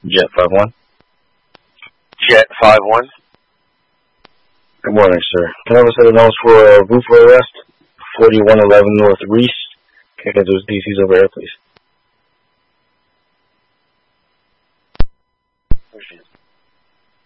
Jet 5-1. Jet 5-1. Good morning, sir. Can I have a set of notes for roof arrest? 4111 North Reese. Can I get those DCs over here, please?